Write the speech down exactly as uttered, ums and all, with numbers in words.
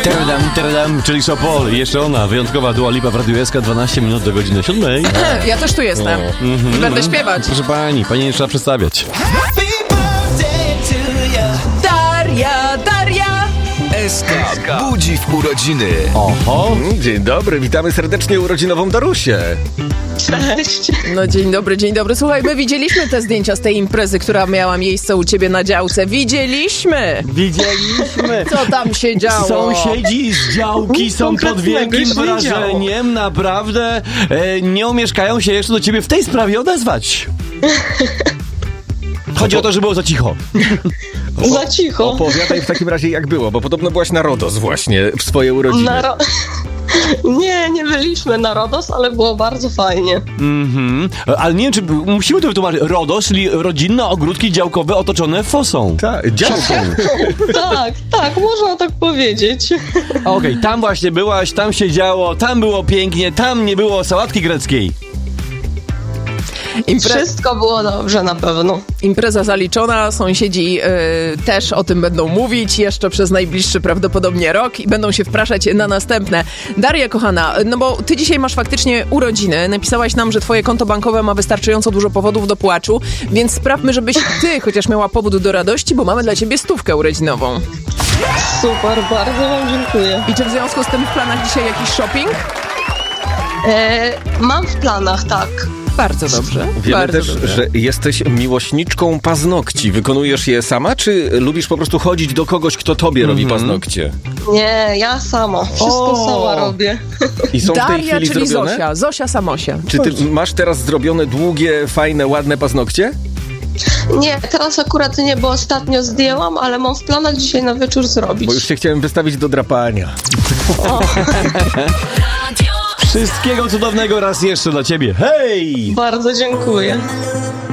Terdam, terdam, czyli Sopol. Jeszcze ona, wyjątkowa Dua Lipa w Radiu S K, dwanaście minut do godziny siódmej. Ja też tu jestem. O, mm-hmm, Będę śpiewać. Proszę pani, pani nie trzeba przedstawiać. Daria, Daria! S K budzi w urodziny. Oho. Dzień dobry, witamy serdecznie urodzinową Darusię. Cześć. No dzień dobry, dzień dobry. Słuchaj, my widzieliśmy te zdjęcia z tej imprezy, która miała miejsce u ciebie na działce. Widzieliśmy! Widzieliśmy. Co tam się działo? Sąsiedzi z działki Nic są pod konkretnego wielkim się nie wrażeniem. Naprawdę e, nie umieszkają się jeszcze do ciebie w tej sprawie odezwać. Chodzi o to, że było za cicho. Za cicho. Opowiadaj w takim razie jak było, bo podobno byłaś na Rodos właśnie w swoje urodziny. Na ro... Nie, nie byliśmy na Rodos, ale było bardzo fajnie. Mhm. Ale nie wiem, czy musimy to wytłumaczyć. Rodos, czyli rodzinne ogródki działkowe otoczone fosą. Tak, działką. Tak, tak, można tak powiedzieć. Okej, okay, tam właśnie byłaś, tam się działo, tam było pięknie, tam nie było sałatki greckiej. Impre... Wszystko było dobrze na pewno. Impreza zaliczona, sąsiedzi y, też o tym będą mówić jeszcze przez najbliższy prawdopodobnie rok i będą się wpraszać na następne. Daria, kochana, no bo ty dzisiaj masz faktycznie urodziny. Napisałaś nam, że twoje konto bankowe ma wystarczająco dużo powodów do płaczu, więc sprawmy, żebyś ty chociaż miała powód do radości, bo mamy dla ciebie stówkę urodzinową. Super, bardzo wam dziękuję. I czy w związku z tym w planach dzisiaj jakiś shopping? E, mam w planach, tak. Bardzo dobrze. Wiemy bardzo też, dobrze. że jesteś miłośniczką paznokci. Wykonujesz je sama, czy lubisz po prostu chodzić do kogoś, kto tobie robi paznokcie? Nie, ja sama. Wszystko O! sama robię. I są w tej Daria, chwili czyli zrobione? Zosia. Zosia Samosie. Czy ty masz teraz zrobione długie, fajne, ładne paznokcie? Nie, teraz akurat nie, bo ostatnio zdjęłam, ale mam w planach dzisiaj na wieczór zrobić. Bo już się chciałem wystawić do drapania. Wszystkiego cudownego raz jeszcze dla ciebie. Hej! Bardzo dziękuję.